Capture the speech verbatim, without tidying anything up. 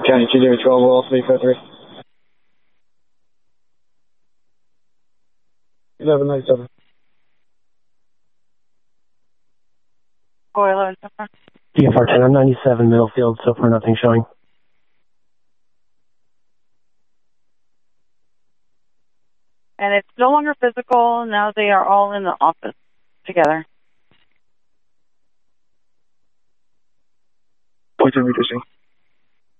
County two zero twelve, Will, three four three. eleven ninety-seven. four eleven so far. D F R ten, I'm ninety-seven, Middlefield, so far nothing showing. And it's no longer physical. Now they are all in the office together. Point seven, reducing.